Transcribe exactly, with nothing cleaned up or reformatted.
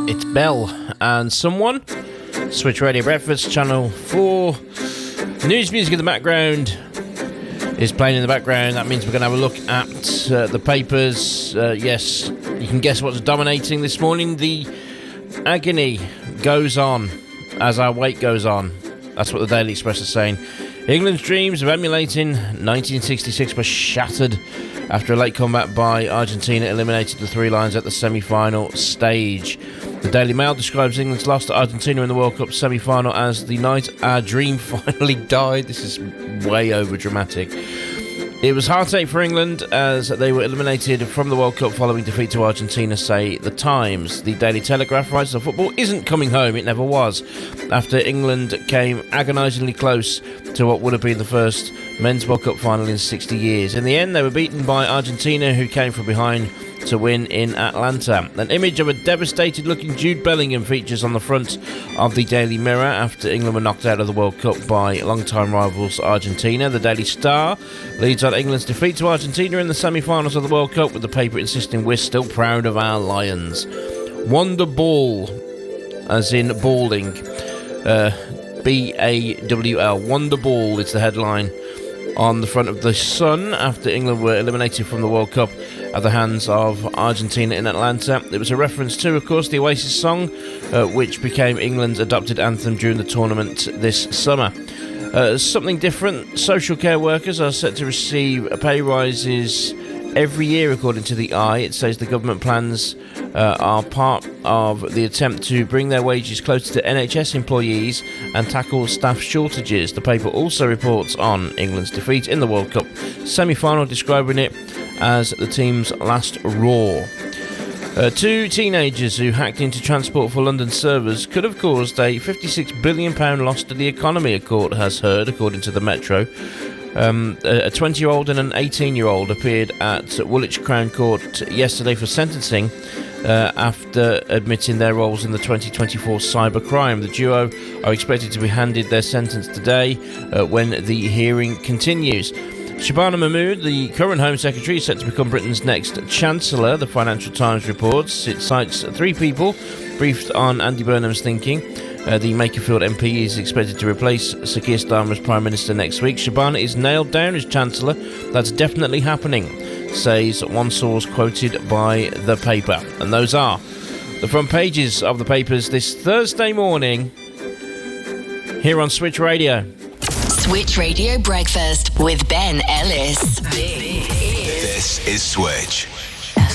It's Bell and Someone. Switch Radio Breakfast, Channel four. News music in the background is playing in the background. That means we're going to have a look at uh, the papers. Uh, yes, you can guess what's dominating this morning. The agony goes on as our wait goes on. That's what the Daily Express is saying. England's dreams of emulating nineteen sixty-six were shattered after a late comeback by Argentina eliminated the Three Lions at the semi-final stage. The Daily Mail describes England's loss to Argentina in the World Cup semi-final as the night our dream finally died. This is way over dramatic. It was heartache for England as they were eliminated from the World Cup following defeat to Argentina, say The Times. The Daily Telegraph writes that football isn't coming home, it never was, after England came agonisingly close to what would have been the first men's World Cup final in sixty years. In the end, they were beaten by Argentina, who came from behind to win in Atlanta. An image of a devastated-looking Jude Bellingham features on the front of the Daily Mirror after England were knocked out of the World Cup by long-time rivals Argentina. The Daily Star leads on England's defeat to Argentina in the semi-finals of the World Cup, with the paper insisting we're still proud of our Lions. Wonder Ball, as in balding, uh, B A W L. Wonder Ball is the headline on the front of the Sun after England were eliminated from the World Cup at the hands of Argentina in Atlanta. It was a reference to, of course, the Oasis song, uh, which became England's adopted anthem during the tournament this summer. Uh, something different, social care workers are set to receive pay rises every year, according to the Eye. It says the government plans uh, are part of the attempt to bring their wages closer to N H S employees and tackle staff shortages. The paper also reports on England's defeat in the World Cup semi-final, describing it as the team's last roar. Uh, two teenagers who hacked into Transport for London servers could have caused a fifty-six billion pounds loss to the economy, a court has heard, according to the Metro. Um, a twenty-year-old and an eighteen-year-old appeared at Woolwich Crown Court yesterday for sentencing uh, after admitting their roles in the twenty twenty-four cybercrime. The duo are expected to be handed their sentence today uh, when the hearing continues. Shabana Mahmood, the current Home Secretary, is set to become Britain's next Chancellor, the Financial Times reports. It cites three people briefed on Andy Burnham's thinking. Uh, the Makerfield M P is expected to replace Sir Keir Starmer as Prime Minister next week. Shabana is nailed down as Chancellor. That's definitely happening, says one source quoted by the paper. And those are the front pages of the papers this Thursday morning here on Switch Radio. Switch Radio Breakfast with Ben Ellis. This is Switch.